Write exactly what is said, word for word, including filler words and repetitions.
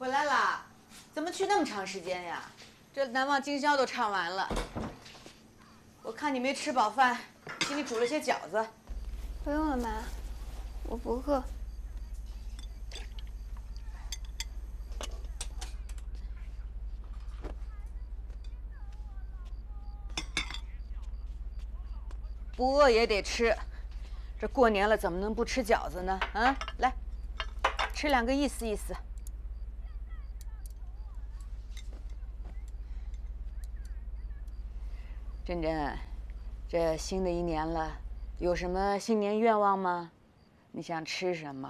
回来啦？怎么去那么长时间呀？这《难忘今宵》都唱完了。我看你没吃饱饭，给你煮了些饺子。 不用了，妈，我不饿。 不饿也得吃，这过年了怎么能不吃饺子呢？啊，来，吃两个意思意思。珍珍，这新的一年了，有什么新年愿望吗？你想吃什么，